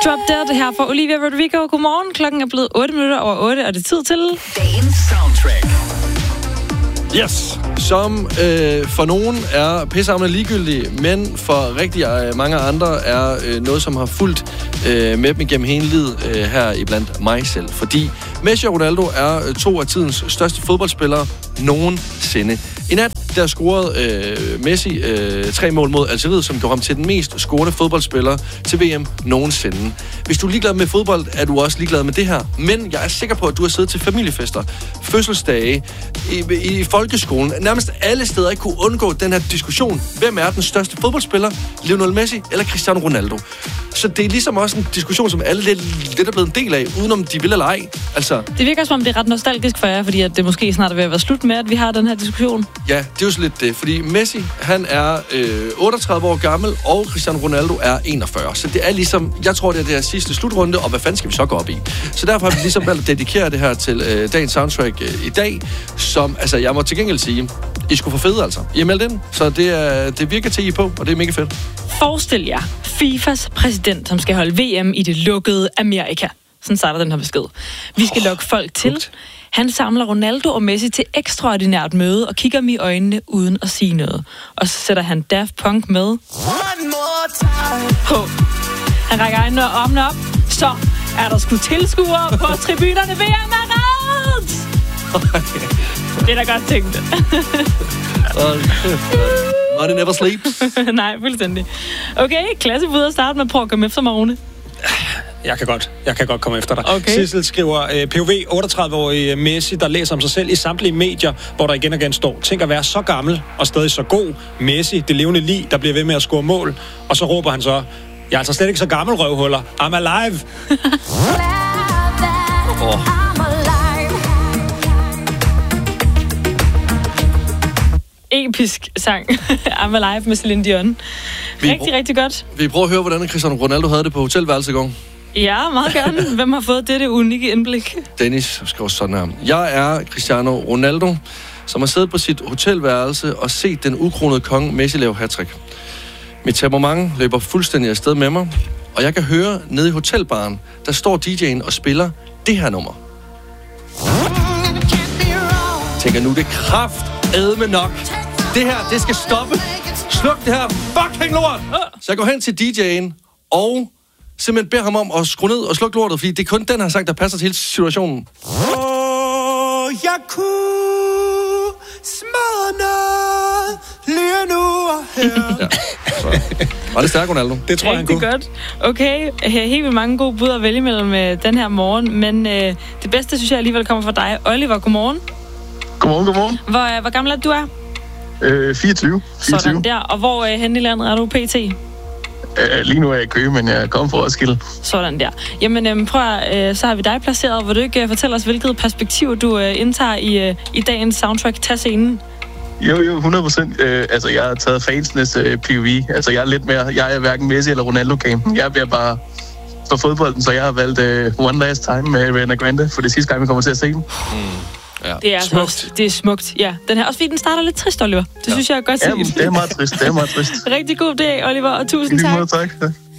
Drop Dead her for Olivia Rodrigo. Godmorgen. Klokken er blevet 8 minutter over 8, og det er tid til... Dagens Soundtrack. Yes, som for nogen er pissehamrende ligegyldige, men for rigtig mange andre er noget, som har fulgt med dem igennem hele livet her iblandt mig selv. Fordi Messi og Ronaldo er to af tidens største fodboldspillere nogensinde. I nat der scorede Messi 3 mål mod Algeriet, som gjorde ham til den mest scorende fodboldspiller til VM nogensinde. Hvis du er ligeglad med fodbold, er du også ligeglad med det her. Men jeg er sikker på, at du har siddet til familiefester, fødselsdage, i folkeskolen, nærmest alle steder ikke kunne undgå den her diskussion. Hvem er den største fodboldspiller? Lionel Messi eller Cristiano Ronaldo? Så det er ligesom også en diskussion, som alle lidt er blevet en del af, udenom de vil eller ej. Altså, det virker som om, det er ret nostalgisk for jer, fordi at det måske snart er ved at være slut med, at vi har den her diskussion. Ja, det er jo så lidt det, fordi Messi, han er 38 år gammel, og Cristiano Ronaldo er 41. Så det er ligesom, jeg tror, det er det sidste slutrunde, og hvad fanden skal vi så gå op i? Så derfor har vi ligesom valgt at dedikere det her til dagens soundtrack i dag, som, altså, jeg må til gengæld sige, I skulle få fede, altså. I er meldt ind, så det virker til I på, og det er mega fedt. Forestil jer FIFAs præsident, som skal holde VM i det lukkede Amerika. Sådan starter den her besked. Vi skal lokke folk til. Han samler Ronaldo og Messi til ekstraordinært møde og kigger dem i øjnene uden at sige noget. Og så sætter han Daft Punk med på. Han rækker øjnene og armene op. Så er der sgu tilskuere på tribunerne. VM er reddet! Det er da godt tænkt. Money never sleeps. Nej, fuldstændig. Okay, klassebud at starte med. Prøv at komme efter mig, Rune. Jeg kan godt komme efter dig. Okay. Sissel skriver, POV, 38-årig Messi, der læser om sig selv i samtlige medier, hvor der igen og igen står, tænk at være så gammel og stadig så god. Messi, det levende lig, der bliver ved med at score mål. Og så råber han så, jeg er altså slet ikke så gammel, røvhuller. I'm alive. Episk sang. I'm Alive med Celine Dion. Rigtig godt. Vil I prøve at høre, hvordan Cristiano Ronaldo havde det på hotelværelset i går? Ja, meget gerne. Hvem har fået dette unikke indblik? Dennis skriver sådan her. Jeg er Cristiano Ronaldo, som har siddet på sit hotelværelse og set den ukronede konge Messi lave hattrick. Mit temperament løber fuldstændig afsted med mig, og jeg kan høre nede i hotelbaren, der står DJ'en og spiller det her nummer. Tænker nu, det er kraftedme nok. Det her, det skal stoppe. Sluk det her fucking lort. Så jeg går hen til DJ'en og simpelthen beder ham om at skrue ned og slukke lortet, fordi det er kun den her sang, der passer til hele situationen. Jeg kunne smadre noget lige nu og her. Ja, så var det stærkt, Ronaldo. Det tror jeg, han kunne. Godt. Okay, helt vildt mange gode bud at vælge mellem den her morgen, men det bedste, synes jeg alligevel kommer fra dig. Oliver, godmorgen. Godmorgen. Hvor gammel er du? 24. Sådan der. Og hvor hen i landet er du pt? Lige nu er jeg i Køge, men jeg kommer fra Roskilde. Sådan der. Jamen prøv at, så har vi dig placeret. Vil du ikke fortælle os, hvilket perspektiv du indtager i dagens soundtrack? Tag scenen. Jo, 100%. Altså, jeg har taget fansenes POV. Altså, jeg er hverken Messi eller Ronaldo-game. Jeg bliver bare for fodbolden, så jeg har valgt One Last Time med Ariana Grande, for det sidste gang, vi kommer til at se dem. Ja. Det er smukt. Det er smukt, ja. Den her, også fordi den starter lidt trist, Oliver. Det synes jeg er godt set. Ja, det er meget trist. Rigtig god dag, Oliver, og tusind tak. Tak.